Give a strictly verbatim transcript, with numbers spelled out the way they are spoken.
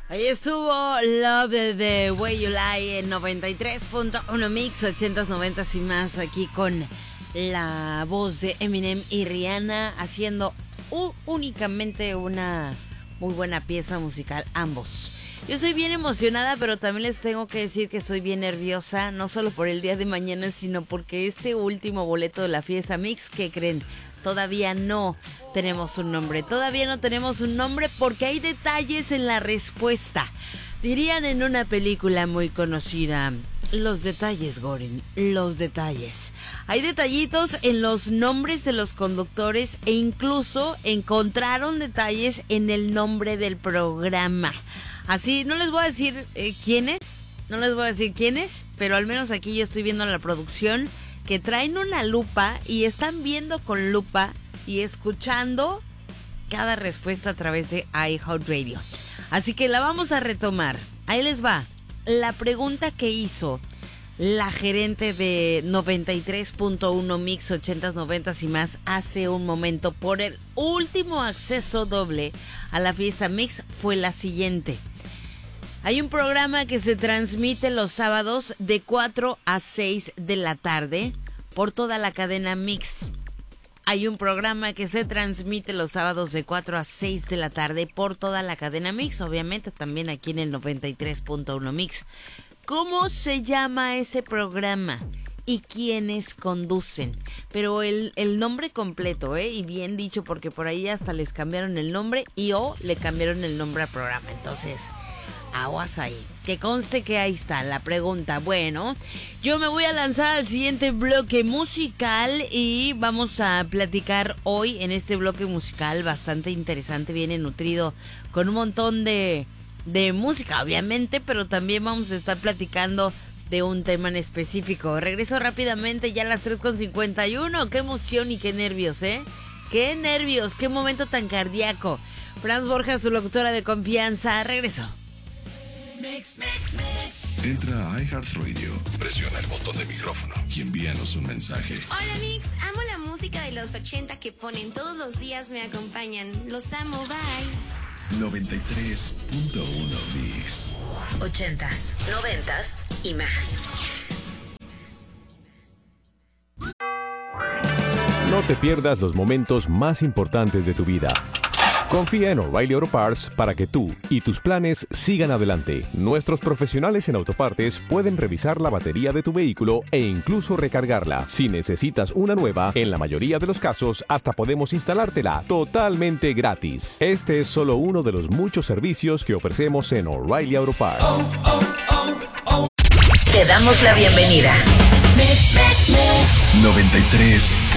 Ahí estuvo Love de The Way You Lie en noventa y tres punto uno Mix, ochentas, noventas y más, aquí con la voz de Eminem y Rihanna haciendo u- únicamente una muy buena pieza musical, ambos. Yo estoy bien emocionada, pero también les tengo que decir que estoy bien nerviosa, no solo por el día de mañana, sino porque este último boleto de la fiesta Mix, ¿qué creen? Todavía no tenemos un nombre, todavía no tenemos un nombre porque hay detalles en la respuesta. Dirían en una película muy conocida, los detalles, Goren, los detalles. Hay detallitos en los nombres de los conductores e incluso encontraron detalles en el nombre del programa. Así, no les voy a decir eh, quiénes, no les voy a decir quiénes, pero al menos aquí yo estoy viendo la producción que traen una lupa y están viendo con lupa y escuchando cada respuesta a través de iHeartRadio. Así que la vamos a retomar. Ahí les va. La pregunta que hizo la gerente de noventa y tres punto uno Mix, ochentas, noventas y más hace un momento por el último acceso doble a la fiesta Mix fue la siguiente. Hay un programa que se transmite los sábados de cuatro a seis de la tarde por toda la cadena Mix. Hay un programa que se transmite los sábados de cuatro a seis de la tarde por toda la cadena Mix, obviamente también aquí en el noventa y tres punto uno Mix. ¿Cómo se llama ese programa? ¿Y quiénes conducen? Pero el, el nombre completo, ¿eh? Y bien dicho, porque por ahí hasta les cambiaron el nombre y o le cambiaron el nombre al programa. Entonces, aguas ahí. Que conste que ahí está la pregunta. Bueno, yo me voy a lanzar al siguiente bloque musical y vamos a platicar hoy en este bloque musical bastante interesante, viene nutrido con un montón de, de música, obviamente, pero también vamos a estar platicando de un tema en específico. Regreso rápidamente ya a las tres con cincuenta y uno. Qué emoción y qué nervios, ¿eh? Qué nervios, qué momento tan cardíaco. Franz Borja, su locutora de confianza. Regreso. Mix, mix, mix. Entra a iHeartRadio, presiona el botón de micrófono y envíanos un mensaje. Hola Mix, amo la música de los ochenta que ponen todos los días, me acompañan. Los amo, bye. noventa y tres punto uno Mix. Ochentas, noventas y más. No te pierdas los momentos más importantes de tu vida. Confía en O'Reilly Auto Parts para que tú y tus planes sigan adelante. Nuestros profesionales en autopartes pueden revisar la batería de tu vehículo e incluso recargarla. Si necesitas una nueva, en la mayoría de los casos hasta podemos instalártela totalmente gratis. Este es solo uno de los muchos servicios que ofrecemos en O'Reilly Auto Parts. Oh, oh, oh, oh. Te damos la bienvenida. noventa y tres